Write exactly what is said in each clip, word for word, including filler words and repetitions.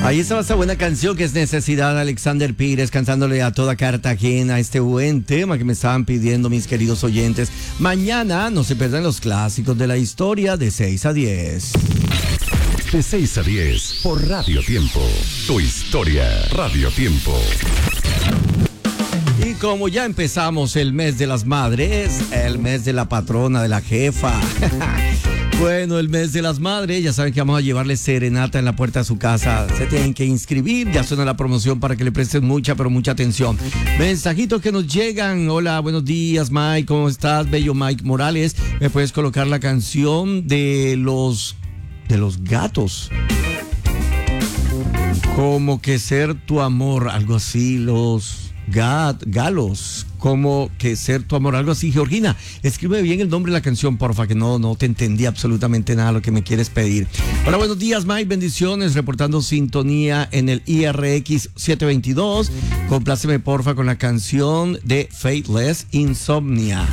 Ahí estaba esa buena canción que es Necesidad, Alexander Pires, cantándole a toda Cartagena este buen tema que me estaban pidiendo mis queridos oyentes. Mañana no se pierdan los clásicos de la historia de seis a diez. De seis a diez por Radio Tiempo. Tu historia, Radio Tiempo. Y como ya empezamos el mes de las madres, el mes de la patrona, de la jefa. Bueno, el mes de las madres, ya saben que vamos a llevarles serenata en la puerta de su casa. Se tienen que inscribir, ya suena la promoción para que le presten mucha, pero mucha atención. Mensajitos que nos llegan. Hola, buenos días, Mike, ¿cómo estás? Bello Mike Morales, ¿me puedes colocar la canción de los, de los gatos? Como que ser tu amor, algo así, los... Gat, galos, como que ser tu amor, algo así. Georgina, escribe bien el nombre de la canción, porfa, que no, no te entendí absolutamente nada de lo que me quieres pedir. Hola, buenos días, Mike, bendiciones, reportando sintonía en el I R X setecientos veintidós. Compláceme, porfa, con la canción de Faithless, Insomnia.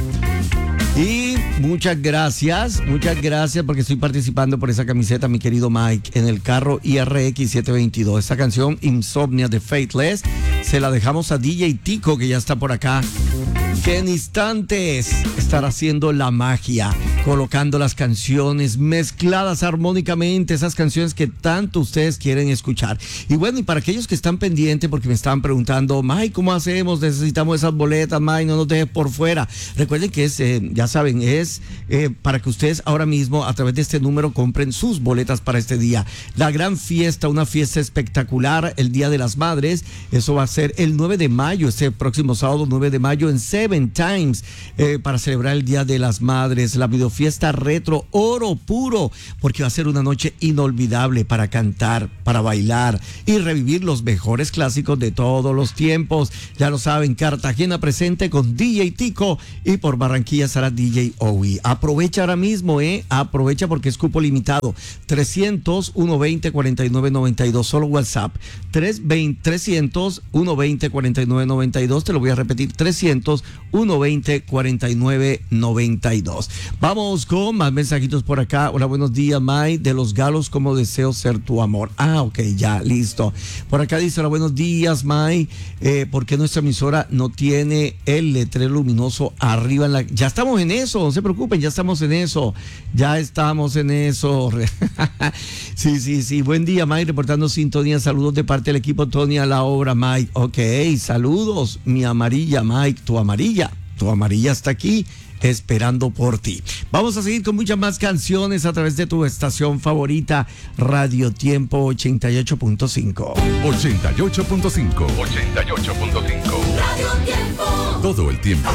Y muchas gracias, muchas gracias porque estoy participando por esa camiseta, mi querido Mike, en el carro I R X setecientos veintidós. Esta canción, Insomnia de Faithless, se la dejamos a D J Tico, que ya está por acá, que en instantes estará haciendo la magia, colocando las canciones mezcladas armónicamente, esas canciones que tanto ustedes quieren escuchar. Y bueno, y para aquellos que están pendientes, porque me estaban preguntando, Mike, ¿cómo hacemos? Necesitamos esas boletas, Mike, no nos dejes por fuera. Recuerden que es, eh, ya saben, es eh, para que ustedes ahora mismo, a través de este número, compren sus boletas para este día. La gran fiesta, una fiesta espectacular, el Día de las Madres. Eso va a ser el nueve de mayo, este próximo sábado nueve de mayo, en Seven Times, eh, para celebrar el Día de las Madres, la videofiesta retro, oro puro, porque va a ser una noche inolvidable para cantar, para bailar y revivir los mejores clásicos de todos los tiempos. Ya lo saben, Cartagena presente con D J Tico, y por Barranquilla estará D J Owi. Aprovecha ahora mismo, eh, aprovecha porque es cupo limitado. trescientos, ciento veinte, cuarenta y nueve noventa y dos, solo WhatsApp. trescientos, ciento veinte, cuarenta y nueve noventa y dos, te lo voy a repetir, trescientos, ciento veinte, cuarenta y nueve noventa y dos. Vamos con más mensajitos por acá. Hola, buenos días, Mike, de los galos, como deseo ser tu amor. Ah, ok, ya, listo. Por acá dice, hola, buenos días, Mike, eh, ¿por qué nuestra emisora no tiene el letrero luminoso arriba en la... Ya estamos en eso, no se preocupen, ya estamos en eso, ya estamos en eso. Sí, sí, sí, buen día, Mike, reportando sintonía, saludos de parte del equipo Tony a la obra, Mike. Ok, saludos, mi amarilla, Mike, tu amarilla, tu amarilla está aquí, esperando por ti. Vamos a seguir con muchas más canciones a través de tu estación favorita, Radio Tiempo ochenta y ocho punto cinco. ochenta y ocho punto cinco. ochenta y ocho punto cinco. Radio Tiempo. Todo el tiempo.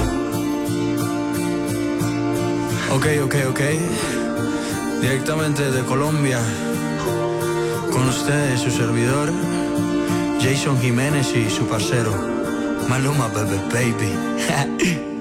Ok, ok, ok. Directamente de Colombia, con ustedes su servidor, Jason Jiménez, y su parcero, Maluma, baby, baby.